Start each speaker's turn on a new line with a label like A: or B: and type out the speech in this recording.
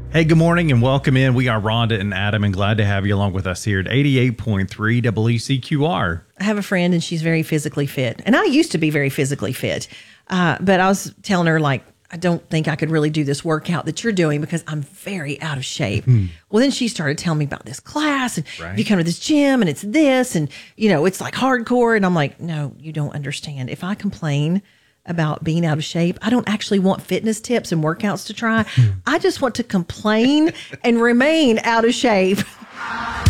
A: Hey, good morning and welcome in. We are Rhonda and Adam, and glad to have you along with us here at 88.3 WCQR.
B: I have a friend and she's very physically fit. And I used to be very physically fit. But I was telling her, like, I don't think I could really do this workout that you're doing because I'm very out of shape. Well, then she started telling me about this class and
A: Right.
B: you come to this gym and it's this and, you know, it's like hardcore. And I'm like, no, you don't understand. If I complain about being out of shape, I don't actually want fitness tips and workouts to try. I just want to complain and remain out of shape.